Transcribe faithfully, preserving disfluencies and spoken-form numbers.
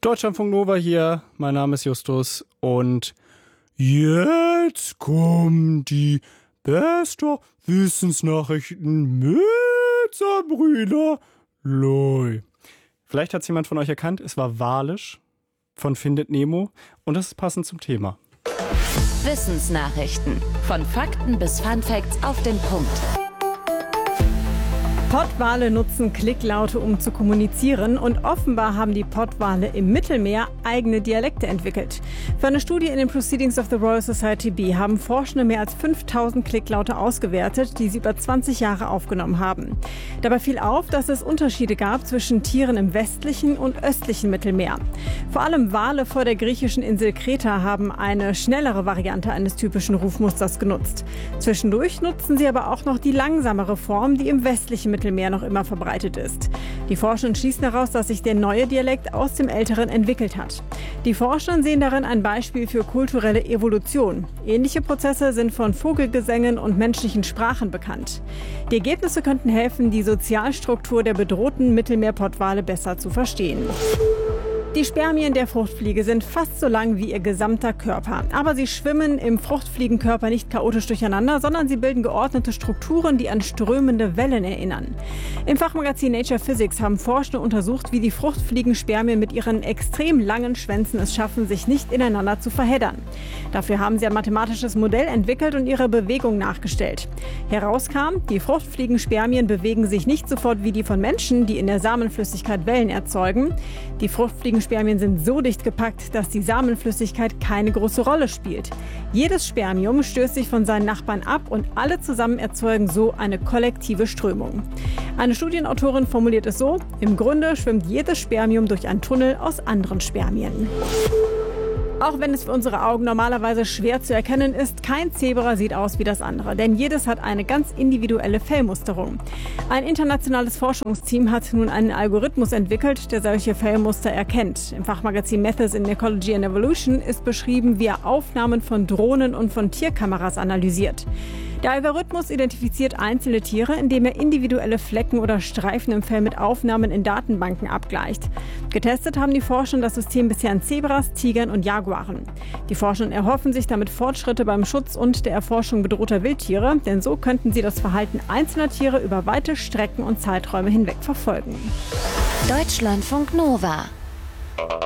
Deutschlandfunk Nova hier, mein Name ist Justus und jetzt kommen die besten Wissensnachrichten mit Sabrina Loy. Vielleicht hat es jemand von euch erkannt, es war Walisch von Findet Nemo und das ist passend zum Thema. Wissensnachrichten. Von Fakten bis Funfacts auf den Punkt. Pottwale nutzen Klicklaute, um zu kommunizieren, und offenbar haben die Pottwale im Mittelmeer eigene Dialekte entwickelt. Für eine Studie in den Proceedings of the Royal Society B haben Forschende mehr als fünftausend Klicklaute ausgewertet, die sie über zwanzig Jahre aufgenommen haben. Dabei fiel auf, dass es Unterschiede gab zwischen Tieren im westlichen und östlichen Mittelmeer. Vor allem Wale vor der griechischen Insel Kreta haben eine schnellere Variante eines typischen Rufmusters genutzt. Zwischendurch nutzen sie aber auch noch die langsamere Form, die im westlichen Mittelmeer noch immer verbreitet ist. Die Forschenden schließen daraus, dass sich der neue Dialekt aus dem älteren entwickelt hat. Die Forschenden sehen darin ein Beispiel für kulturelle Evolution. Ähnliche Prozesse sind von Vogelgesängen und menschlichen Sprachen bekannt. Die Ergebnisse könnten helfen, die Sozialstruktur der bedrohten Mittelmeerpottwale besser zu verstehen. Die Spermien der Fruchtfliege sind fast so lang wie ihr gesamter Körper. Aber sie schwimmen im Fruchtfliegenkörper nicht chaotisch durcheinander, sondern sie bilden geordnete Strukturen, die an strömende Wellen erinnern. Im Fachmagazin Nature Physics haben Forschende untersucht, wie die Fruchtfliegenspermien mit ihren extrem langen Schwänzen es schaffen, sich nicht ineinander zu verheddern. Dafür haben sie ein mathematisches Modell entwickelt und ihre Bewegung nachgestellt. Herauskam, die Fruchtfliegenspermien bewegen sich nicht sofort wie die von Menschen, die in der Samenflüssigkeit Wellen erzeugen. Die Fruchtfliegenspermien sind so dicht gepackt, dass die Samenflüssigkeit keine große Rolle spielt. Jedes Spermium stößt sich von seinen Nachbarn ab und alle zusammen erzeugen so eine kollektive Strömung. Eine Studienautorin formuliert es so: Im Grunde schwimmt jedes Spermium durch einen Tunnel aus anderen Spermien. Auch wenn es für unsere Augen normalerweise schwer zu erkennen ist, kein Zebra sieht aus wie das andere, denn jedes hat eine ganz individuelle Fellmusterung. Ein internationales Forschungsteam hat nun einen Algorithmus entwickelt, der solche Fellmuster erkennt. Im Fachmagazin Methods in Ecology and Evolution ist beschrieben, wie er Aufnahmen von Drohnen und von Tierkameras analysiert. Der Algorithmus identifiziert einzelne Tiere, indem er individuelle Flecken oder Streifen im Fell mit Aufnahmen in Datenbanken abgleicht. Getestet haben die Forscher das System bisher an Zebras, Tigern und Jaguaren. Die Forscher erhoffen sich damit Fortschritte beim Schutz und der Erforschung bedrohter Wildtiere, denn so könnten sie das Verhalten einzelner Tiere über weite Strecken und Zeiträume hinweg verfolgen. Deutschlandfunk Nova.